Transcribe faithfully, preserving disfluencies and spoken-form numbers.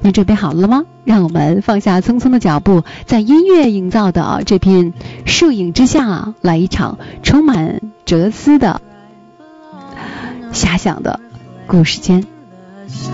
你准备好了吗？让我们放下匆匆的脚步，在音乐营造的这片树影之下，来一场充满哲思的遐想的故事间。